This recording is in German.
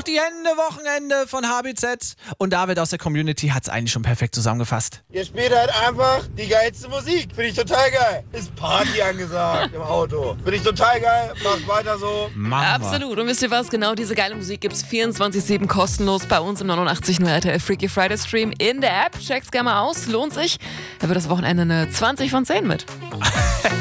die Hände, Wochenende von HBZ. Und David aus der Community hat es eigentlich schon perfekt zusammengefasst. Ihr spielt halt einfach die geilste Musik. Finde ich total geil. Ist Party angesagt im Auto. Finde ich total geil. Macht weiter so. Absolut. Und wisst ihr was? Genau diese geile Musik gibt's 24/7 kostenlos bei uns im 89.0 RTL Freaky Friday Stream in der App. Check's gerne mal aus. Lohnt sich. Da wird das Wochenende eine 20 von 10 mit.